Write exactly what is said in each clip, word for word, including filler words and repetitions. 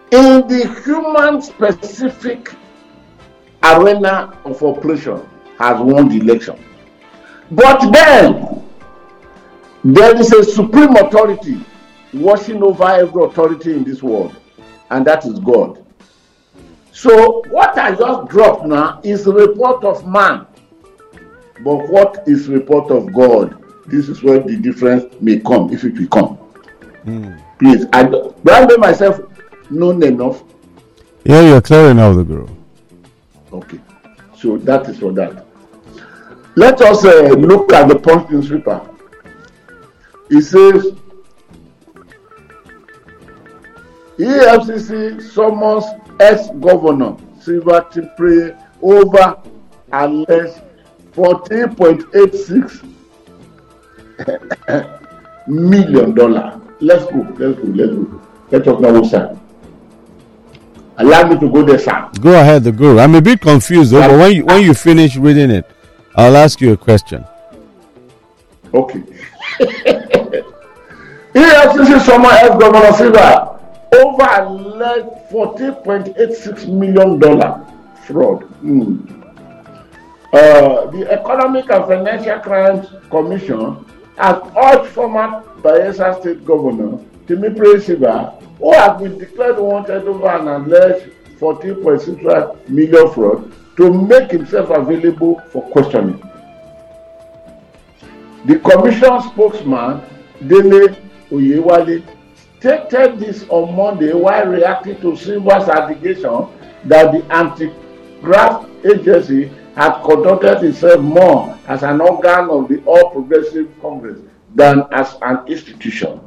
in the human specific arena of operation has won the election. But then there is a supreme authority watching over every authority in this world, and that is God. So what I just dropped now is a report of man. But what is report of God? This is where the difference may come, if it will come. Mm. Please, I do I make myself known enough? Yeah, you're clear enough, the Guru. Okay, so that is for that. Let us uh, look at the Punch newspaper. It says, E F C C summons ex-governor Silva Tipre over alleged fourteen point eight six million dollars. Let's go, let's go, let's go. Let us know, sir. Allow me to go there, sir. Go ahead, the Guru. I'm a bit confused, though, but when you, when you finish reading it, I'll ask you a question. Okay. E F C C summons ex-governor Silva over alleged fourteen point eight six million dollars fraud. Mm. Uh, the Economic and Financial Crimes Commission has urged former Bayelsa State Governor Timipre Silva, who has been declared wanted over an alleged fourteen point six five million fraud, to make himself available for questioning. The Commission spokesman, Dele Oyewale, stated this on Monday while reacting to Silva's allegation that the anti-graft agency had conducted itself more as an organ of the All Progressive Congress than as an institution.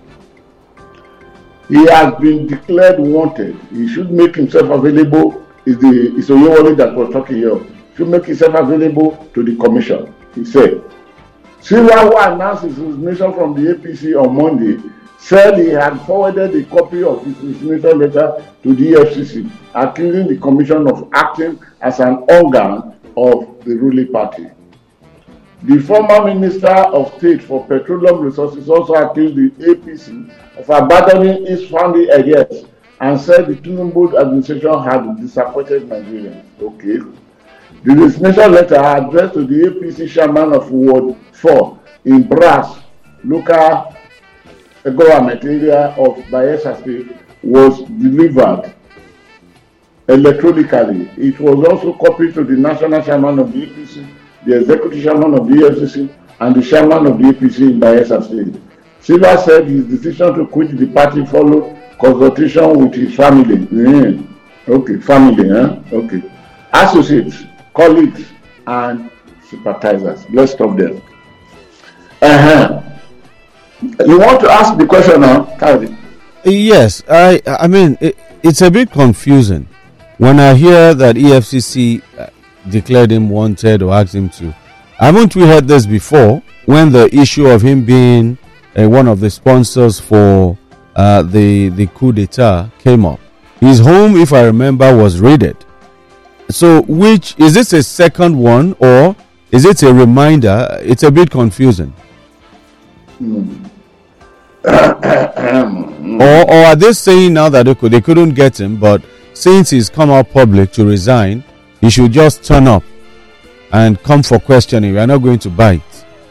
He has been declared wanted. He should make himself available. Is the is Oyewale that was talking here? Should make himself available to the commission. He said, Silva, who announced his resignation from the A P C on Monday, said he had forwarded a copy of his resignation letter to the E F C C, accusing the commission of acting as an organ of the ruling party. The former Minister of State for Petroleum Resources also accused the A P C of abandoning its founding ideas and said the Tinubu administration had disappointed Nigerians. Okay. The resignation letter addressed to the A P C chairman of Ward four in Brass, local government area of Bayelsa State, was delivered electronically. It was also copied to the national chairman of the A P C, the executive chairman of the E F C C, and the chairman of the A P C in Bayelsa State. Silva said his decision to quit the party followed consultation with his family. Mm. Okay, family, huh? Okay. Associates, colleagues, and sympathizers. Let's stop there. Uh-huh. You want to ask the question now, Kari? Yes, I I mean, it, it's a bit confusing when I hear that E F C C declared him wanted or asked him to. Haven't we heard this before when the issue of him being uh, one of the sponsors for uh, the, the coup d'etat came up? His home, if I remember, was raided. So, which is this a second one or is it a reminder? It's a bit confusing. Mm. or, or are they saying now that they, could, they couldn't get him, but since he's come out public to resign, he should just turn up and come for questioning? We are not going to bite.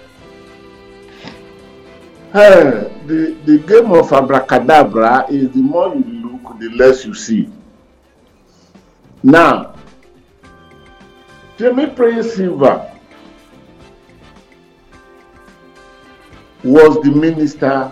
Hey, the, the game of abracadabra is the more you look, the less you see. Now, Timipre Silva was the minister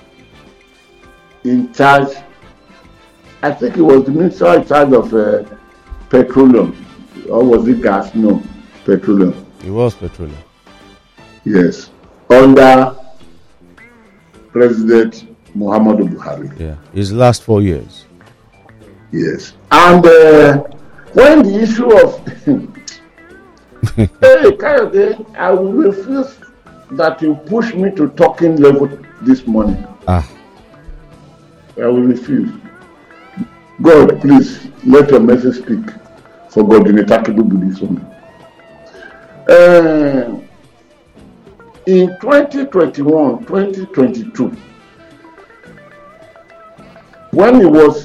in charge. I think he was the minister in charge of uh, petroleum, or was it gas? No, petroleum. It was petroleum. Yes, under President Muhammadu Buhari. Yeah, his last four years. Yes, and uh, when the issue of hey, Kayode, I will refuse that you push me to talking level this morning. Ah. I will refuse. God, please let your message speak for God in a tackable this one. Uh, in twenty twenty-one, twenty twenty-two, when he was